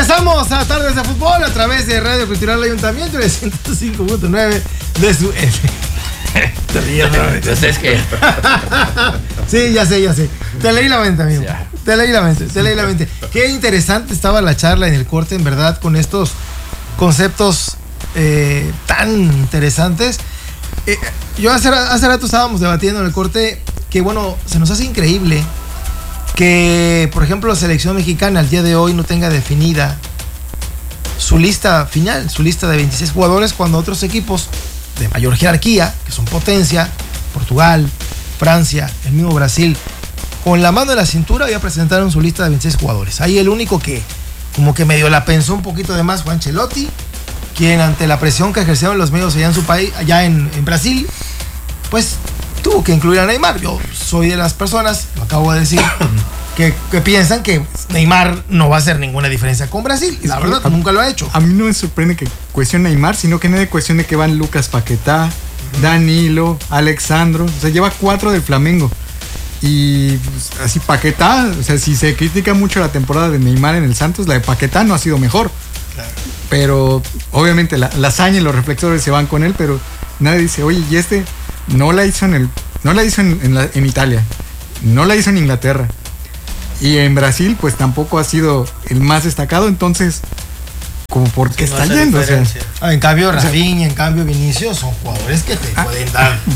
Regresamos a Tardes de Fútbol a través de Radio Cultural Ayuntamiento de 105.9 de su F. Te ríes, Entonces, ¿qué? Sí, ya sé. Te leí la mente, amigo. Te leí la mente. Qué interesante estaba la charla en el corte, en verdad, con estos conceptos tan interesantes. Yo hace rato estábamos debatiendo en el corte que, bueno, se nos hace increíble que, por ejemplo, la selección mexicana al día de hoy no tenga definida su lista final, su lista de 26 jugadores, cuando otros equipos de mayor jerarquía, que son potencia, Portugal, Francia, el mismo Brasil, con la mano en la cintura ya presentaron su lista de 26 jugadores. Ahí el único que como que medio la pensó un poquito de más fue Ancelotti, quien ante la presión que ejercieron los medios allá en su país, allá en Brasil, pues tuvo que incluir a Neymar. Yo soy de las personas, lo acabo de decir, que piensan que Neymar no va a hacer ninguna diferencia con Brasil. Y la verdad, nunca lo ha hecho. A mí no me sorprende que cuestione Neymar, sino que no es cuestión de que van Lucas Paquetá, Danilo, Alexandro. O sea, lleva 4 del Flamengo. Y pues, así Paquetá, o sea, si se critica mucho la temporada de Neymar en el Santos, la de Paquetá no ha sido mejor. Claro. Pero obviamente la hazaña y los reflectores se van con él, pero nadie dice, oye, y este no la hizo en Italia, no la hizo en Inglaterra. Y en Brasil, pues tampoco ha sido el más destacado, entonces, como por qué está yendo. O sea, en cambio, Rafinha, en cambio, Vinicius son jugadores que te pueden dar